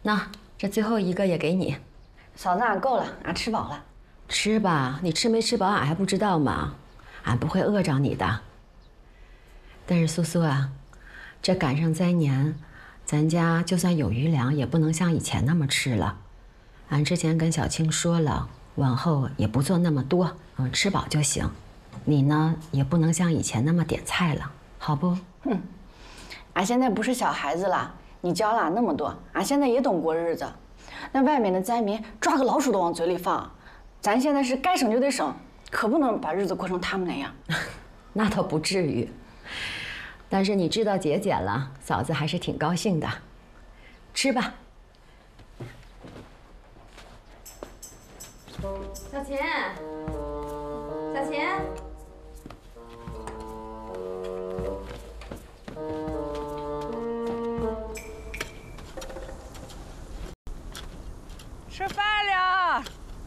那这最后一个也给你。 嫂子，俺够了，俺吃饱了。 吃吧，你吃没吃饱俺还不知道吗？俺不会饿着你的。但是苏苏啊，这赶上灾年，咱家就算有余粮，也不能像以前那么吃了。俺之前跟小青说了，往后也不做那么多，吃饱就行。你呢，也不能像以前那么点菜了，好不？ 俺现在不是小孩子了，你教了俺那么多，俺现在也懂过日子。那外面的灾民抓个老鼠都往嘴里放，咱现在是该省就得省，可不能把日子过成他们那样。 那倒不至于。但是你知道节俭了，嫂子还是挺高兴的。吃吧。小琴，小琴。 吃饭了，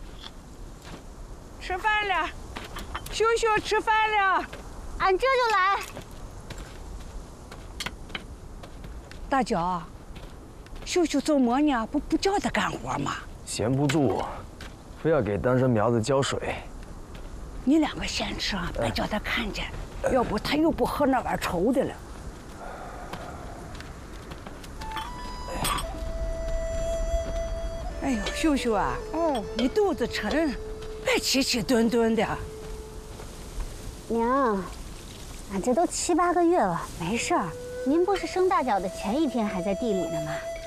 吃饭了，秀秀吃饭了， 俺这就来。 大脚，秀秀周末呢不叫他干活吗？ 闲不住，非要给单身苗子浇水。 你两个先吃啊，别叫他看见，要不他又不喝那碗稠的了。哎呦，秀秀啊，你肚子沉，别起起蹲蹲的。 娘，俺这都7、8个月了，没事儿。您不是生大脚的前一天还在地里呢吗？